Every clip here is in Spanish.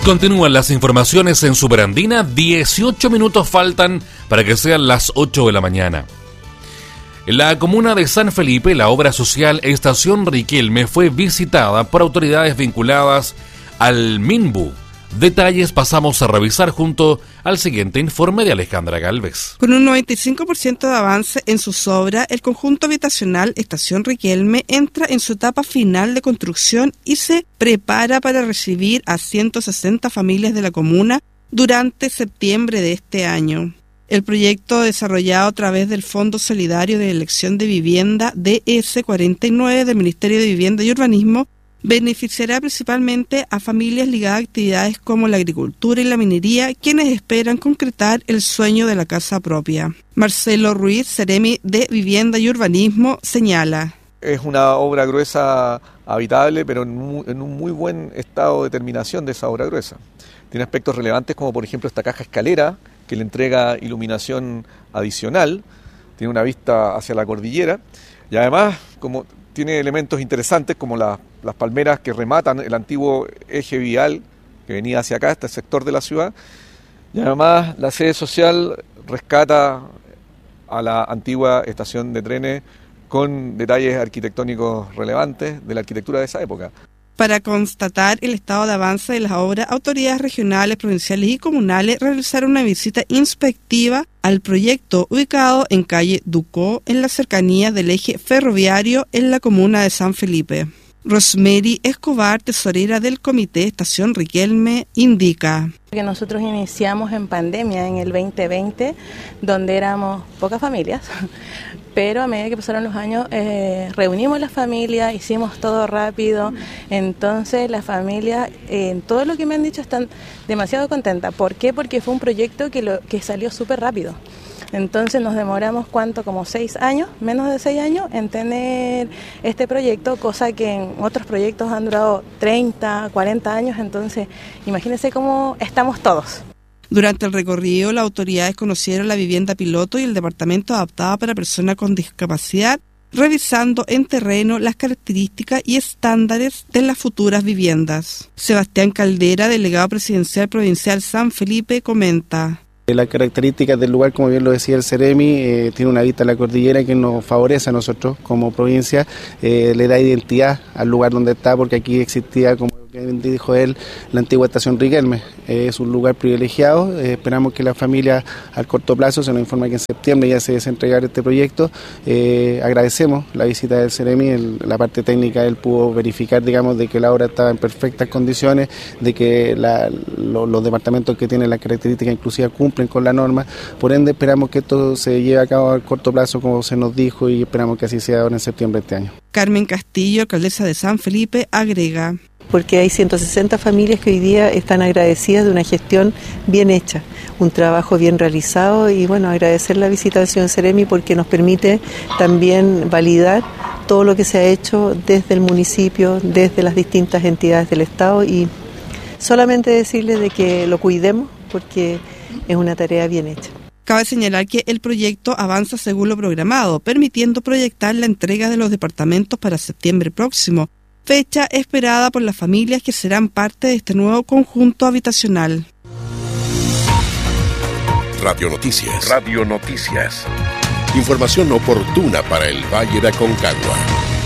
Continúan las informaciones en Superandina. 18 minutos faltan para que sean las 8 de la mañana. En la comuna de San Felipe, la obra social Estación Riquelme fue visitada por autoridades vinculadas al MINBU. Detalles pasamos a revisar junto al siguiente informe de Alejandra Gálvez. Con un 95% de avance en sus obras, el conjunto habitacional Estación Riquelme entra en su etapa final de construcción y se prepara para recibir a 160 familias de la comuna durante septiembre de este año. El proyecto, desarrollado a través del Fondo Solidario de Elección de Vivienda DS49 del Ministerio de Vivienda y Urbanismo, beneficiará principalmente a familias ligadas a actividades como la agricultura y la minería, quienes esperan concretar el sueño de la casa propia. Marcelo Ruiz, Ceremi de Vivienda y Urbanismo, señala: es una obra gruesa habitable, pero en un muy buen estado de terminación de esa obra gruesa. Tiene aspectos relevantes como por ejemplo esta caja escalera que le entrega iluminación adicional, tiene una vista hacia la cordillera y además como tiene elementos interesantes como las palmeras que rematan el antiguo eje vial que venía hacia acá, este sector de la ciudad, y además la sede social rescata a la antigua estación de trenes con detalles arquitectónicos relevantes de la arquitectura de esa época. Para constatar el estado de avance de las obras, autoridades regionales, provinciales y comunales realizaron una visita inspectiva al proyecto ubicado en calle Ducó, en las cercanías del eje ferroviario en la comuna de San Felipe. Rosemary Escobar, tesorera del Comité Estación Riquelme, indica que nosotros iniciamos en pandemia en el 2020, donde éramos pocas familias, pero a medida que pasaron los años reunimos las familias, hicimos todo rápido, entonces las familias, en todo lo que me han dicho, están demasiado contentas. ¿Por qué? Porque fue un proyecto que salió súper rápido. Entonces nos demoramos, como 6 años, menos de 6 años, en tener este proyecto, cosa que en otros proyectos han durado 30, 40 años, entonces imagínense cómo estamos todos. Durante el recorrido, las autoridades conocieron la vivienda piloto y el departamento adaptado para personas con discapacidad, revisando en terreno las características y estándares de las futuras viviendas. Sebastián Caldera, delegado presidencial provincial San Felipe, comenta: las características del lugar, como bien lo decía el Ceremi, tiene una vista a la cordillera que nos favorece a nosotros como provincia, le da identidad al lugar donde está, porque aquí existía, como bien dijo él, la antigua estación Riquelme. Es un lugar privilegiado, esperamos que la familia al corto plazo, se nos informa que en septiembre ya se desentregar este proyecto. Agradecemos la visita del Ceremi, la parte técnica él pudo verificar, de que la obra estaba en perfectas condiciones, de que los departamentos que tienen las características inclusivas cumplen con la norma, por ende esperamos que esto se lleve a cabo al corto plazo como se nos dijo y esperamos que así sea ahora en septiembre de este año. Carmen Castillo, alcaldesa de San Felipe, agrega: porque hay 160 familias que hoy día están agradecidas de una gestión bien hecha, un trabajo bien realizado y agradecer la visita del señor Ceremi porque nos permite también validar todo lo que se ha hecho desde el municipio, desde las distintas entidades del Estado y solamente decirles de que lo cuidemos porque es una tarea bien hecha. Cabe señalar que el proyecto avanza según lo programado, permitiendo proyectar la entrega de los departamentos para septiembre próximo, fecha esperada por las familias que serán parte de este nuevo conjunto habitacional. Radio Noticias. Radio Noticias. Información oportuna para el Valle de Aconcagua.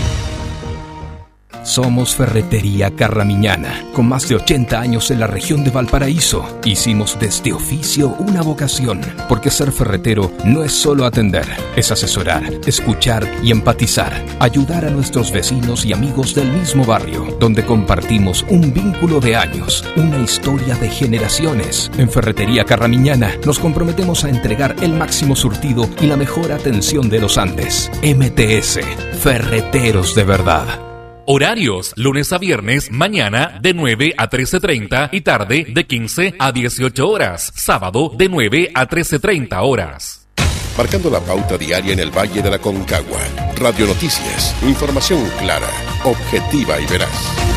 Somos Ferretería Carramiñana, con más de 80 años en la región de Valparaíso. Hicimos de este oficio una vocación, porque ser ferretero no es solo atender, es asesorar, escuchar y empatizar, ayudar a nuestros vecinos y amigos del mismo barrio, donde compartimos un vínculo de años, una historia de generaciones. En Ferretería Carramiñana nos comprometemos a entregar el máximo surtido y la mejor atención de los Andes. MTS, Ferreteros de verdad. Horarios: lunes a viernes, mañana de 9 a 13:30 y tarde de 15 a 18 horas. Sábado de 9 a 13:30 horas. Marcando la pauta diaria en el Valle de la Aconcagua. Radio Noticias. Información clara, objetiva y veraz.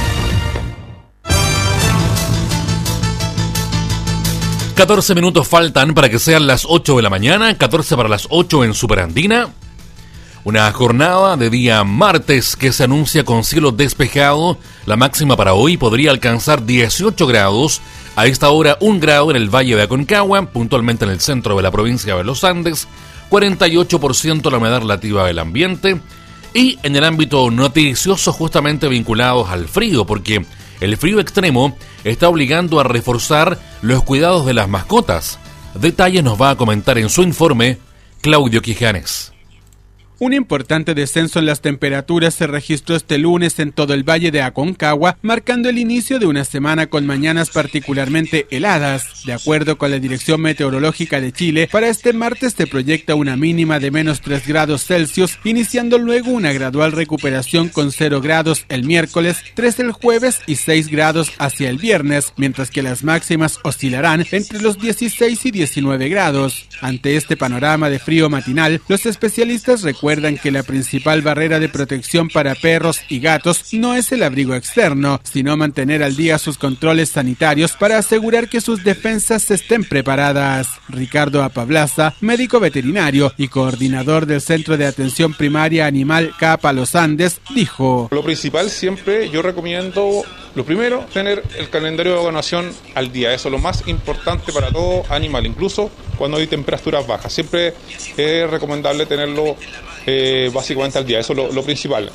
$14 minutos faltan para que sean las 8 de la mañana, 14 para las 8 en Superandina. Una jornada de día martes que se anuncia con cielo despejado. La máxima para hoy podría alcanzar 18 grados A esta hora 1 grado en el Valle de Aconcagua, puntualmente en el centro de la provincia de los Andes, 48% la humedad relativa del ambiente. Y en el ámbito noticioso, justamente vinculados al frío, porque el frío extremo está obligando a reforzar los cuidados de las mascotas. Detalles nos va a comentar en su informe Claudio Quijanes. Un importante descenso en las temperaturas se registró este lunes en todo el Valle de Aconcagua, marcando el inicio de una semana con mañanas particularmente heladas. De acuerdo con la Dirección Meteorológica de Chile, para este martes se proyecta una mínima de menos 3 grados Celsius, iniciando luego una gradual recuperación con 0 grados el miércoles, 3 el jueves y 6 grados hacia el viernes, mientras que las máximas oscilarán entre los 16 y 19 grados. Ante este panorama de frío matinal, los especialistas recuerdan que la principal barrera de protección para perros y gatos no es el abrigo externo, sino mantener al día sus controles sanitarios para asegurar que sus defensas estén preparadas. Ricardo Apablaza, médico veterinario y coordinador del Centro de Atención Primaria Animal CAPA Los Andes, dijo: Lo principal siempre yo recomiendo, lo primero, tener el calendario de vacunación al día. Eso es lo más importante para todo animal, incluso cuando hay temperaturas bajas. Siempre es recomendable tenerlo básicamente al día. Eso es lo principal.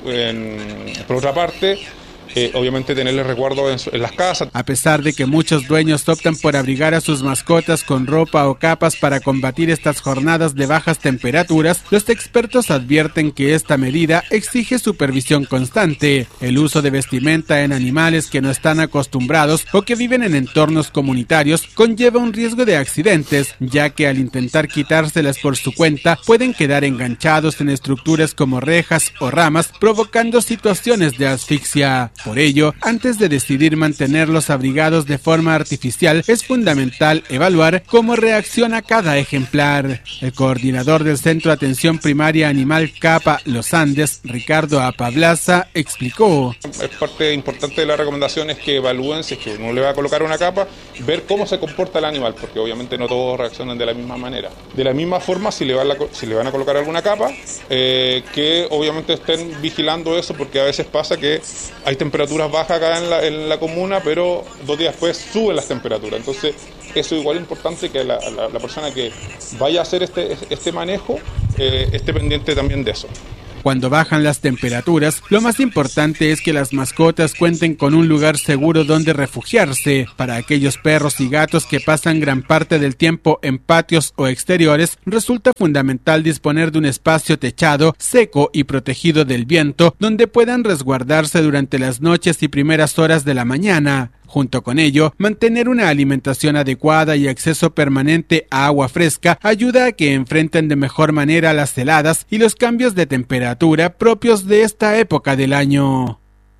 Por otra parte, obviamente tenerle resguardo en las casas. A pesar de que muchos dueños optan por abrigar a sus mascotas con ropa o capas para combatir estas jornadas de bajas temperaturas, los expertos advierten que esta medida exige supervisión constante. El uso de vestimenta en animales que no están acostumbrados o que viven en entornos comunitarios conlleva un riesgo de accidentes, ya que al intentar quitárselas por su cuenta pueden quedar enganchados en estructuras como rejas o ramas, provocando situaciones de asfixia. Por ello, antes de decidir mantenerlos abrigados de forma artificial, es fundamental evaluar cómo reacciona cada ejemplar. El coordinador del Centro de Atención Primaria Animal CAPA Los Andes, Ricardo Apablaza, explicó: Es parte importante de la recomendación es que evalúen si es que uno le va a colocar una capa, ver cómo se comporta el animal, porque obviamente no todos reaccionan de la misma manera. De la misma forma, si le van a colocar alguna capa, que obviamente estén vigilando eso, porque a veces pasa que hay temperaturas bajas acá en la comuna, pero 2 días después suben las temperaturas. Entonces, eso igual es importante que la persona que vaya a hacer este manejo esté pendiente también de eso. Cuando bajan las temperaturas, lo más importante es que las mascotas cuenten con un lugar seguro donde refugiarse. Para aquellos perros y gatos que pasan gran parte del tiempo en patios o exteriores, resulta fundamental disponer de un espacio techado, seco y protegido del viento, donde puedan resguardarse durante las noches y primeras horas de la mañana. Junto con ello, mantener una alimentación adecuada y acceso permanente a agua fresca ayuda a que enfrenten de mejor manera las heladas y los cambios de temperatura propios de esta época del año.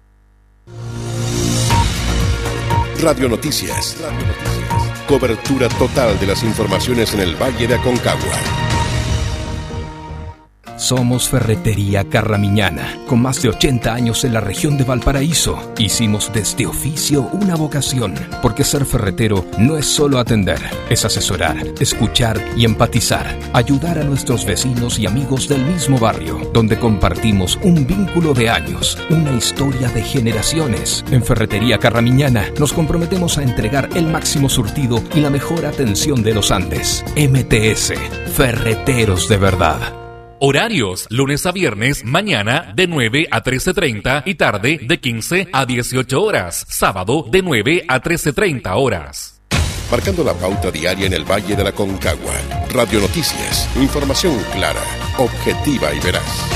Radio Noticias. Cobertura total de las informaciones en el Valle de Aconcagua. Somos Ferretería Carramiñana, con más de 80 años en la región de Valparaíso. Hicimos de este oficio una vocación, porque ser ferretero no es solo atender, es asesorar, escuchar y empatizar, ayudar a nuestros vecinos y amigos del mismo barrio, donde compartimos un vínculo de años, una historia de generaciones. En Ferretería Carramiñana nos comprometemos a entregar el máximo surtido y la mejor atención de los Andes. MTS, Ferreteros de verdad. Horarios, lunes a viernes, mañana de 9 a 13:30 y tarde de 15 a 18 horas. Sábado de 9 a 13:30 horas. Marcando la pauta diaria en el Valle de la Aconcagua. Radio Noticias, información clara, objetiva y veraz.